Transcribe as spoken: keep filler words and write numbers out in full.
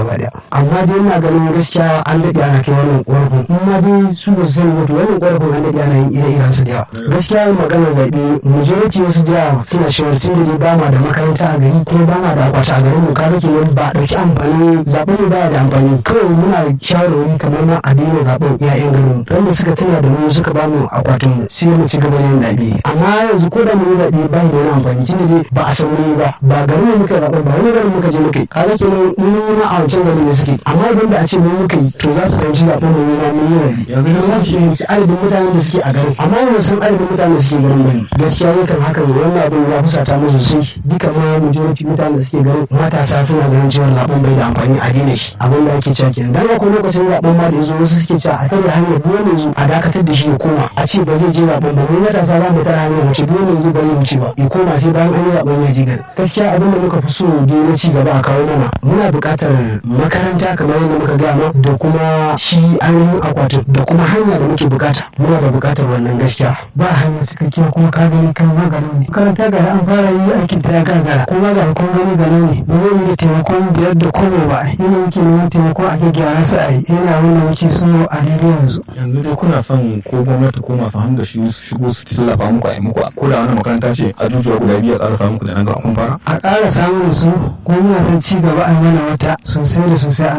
gaba daya. Amma dai ina ganin gaskiya an daɗe ana kai wannan ƙorafin in ma dai su ba su sani ba to wannan ƙorafin an daɗe ana yin ire-iren su da yawa. Gaskiya maganar zaɓe majority wasu da yawa suna cewa tun da dai ba ma da makaranta a gari kuma ba ma da akwati a garin mu kaga kenan ba a ɗauki amfani zaɓen mu baya da amfani kawai muna shawarwari kamar ma a daina zaɓen iyayen garin ran da suka tuna da mu suka ba mu akwatin mu sai mu ci gaba da yin zaɓe. Amma yanzu ko da mu yi zaɓe ba da wani amfani tun da dai ba a san mu ba ba garin mu muka zaɓen ba wani garin muka je muka yi kaga kenan mun yi ma a wancan garin ne suke amma idan da a ce mu muka yi to za su fahimci zaɓen mu ma mun yi zaɓe yanzu za su fahimci adadin mutanen da suke a garin amma yanzu sun adadin mutanen da suke garin bane gaskiya ne kan hakan wannan abin ya fusata mu sosai duka ma majority mutanen da suke garin matasa suna ganin cewa zaɓen bai da amfani a daina shi abin da ake cewa kenan dan akwai lokacin zaɓen ma da yazo wasu suke cewa a tare hanyar dole zo a dakatar da shi ya koma a ce ba zai je zaɓen ba mu matasa za mu tare hanyar wuce dole ne ba zai wuce ba ya koma sai bayan an yi zaɓen ya je gari gaskiya abin da muka fi so dai na ci gaba a kawo mana muna buƙatar makaranta kamar yadda muka gaya ma da kuma shi ainihin akwatin da kuma hanya da muke buƙata muna da buƙatar wannan gaskiya ba hanya cikakkiya kuma ka gani kan magana ne makaranta gara an fara yi aikin ta ya gagara kuma ga kun gani gani ne ba zai yi da taimakon biyar da komo ba yana muke neman taimako a gyara su a yi yana wanda muke so a daidai yanzu yanzu dai kuna son ko gwamnati ko masu hannu da shi su shigo su tallafa muku a yi muku ko da wani makaranta ce a jujuwa guda biyu a ƙara samun ku da nan ga kun fara a ƙara samun su ko muna son ci gaba a yi mana wata sosai da sosai